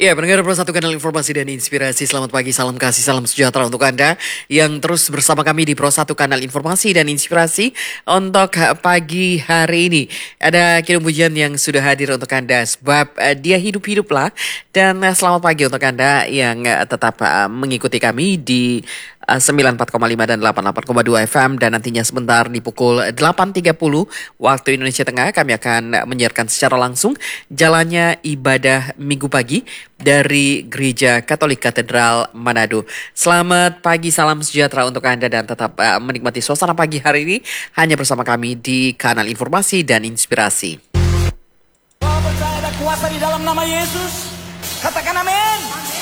Ya, pendengar Pro Satu Kanal Informasi dan Inspirasi, selamat pagi, salam kasih, salam sejahtera untuk Anda yang terus bersama kami di Pro Satu Kanal Informasi dan Inspirasi untuk pagi hari ini. Ada Kidung Pujian yang sudah hadir untuk Anda sebab dia hidup-hiduplah, dan selamat pagi untuk Anda yang tetap mengikuti kami di 94,5 dan 88,2 FM, dan nantinya sebentar di pukul 8.30 waktu Indonesia Tengah kami akan menyiarkan secara langsung jalannya ibadah Minggu pagi dari Gereja Katolik Katedral Manado. Selamat pagi, salam sejahtera untuk Anda dan tetap menikmati suasana pagi hari ini hanya bersama kami di Kanal Informasi dan Inspirasi. Kau percaya ada kuasa di dalam nama Yesus? Katakan amin.